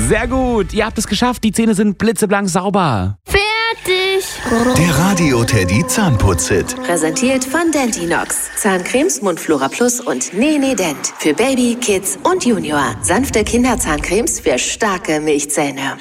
Sehr gut, ihr habt es geschafft. Die Zähne sind blitzeblank sauber. Fertig. Der Radio Teddy Zahnputz-Hit. Präsentiert von Dentinox. Zahncremes, Mundflora Plus und Nee Dent. Für Baby, Kids und Junior. Sanfte Kinderzahncremes für starke Milchzähne.